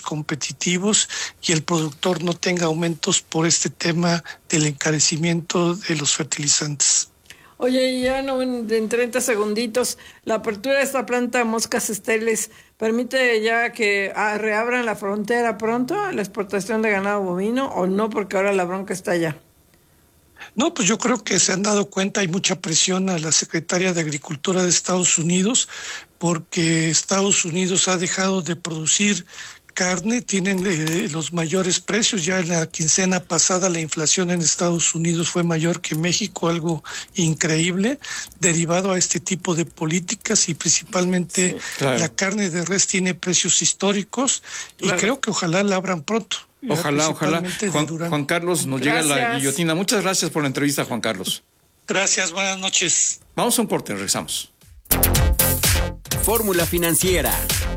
competitivos y el productor no tenga aumentos por este tema del encarecimiento de los fertilizantes. Oye, ya no, en 30 segunditos, la apertura de esta planta de moscas estériles permite ya que reabran la frontera pronto a la exportación de ganado bovino, o no, porque ahora la bronca está allá. No, pues yo creo que se han dado cuenta, hay mucha presión a la secretaria de Agricultura de Estados Unidos porque Estados Unidos ha dejado de producir carne, tienen los mayores precios. Ya en la quincena pasada la inflación en Estados Unidos fue mayor que México, algo increíble, derivado a este tipo de políticas, y principalmente Claro. la carne de res tiene precios históricos y Claro. creo que ojalá la abran pronto. Ojalá. Principalmente de Durán. Juan Carlos, nos llega la Gracias. guillotina. Muchas gracias por la entrevista, Juan Carlos. Gracias, buenas noches. Vamos a un corte, regresamos. Fórmula Financiera.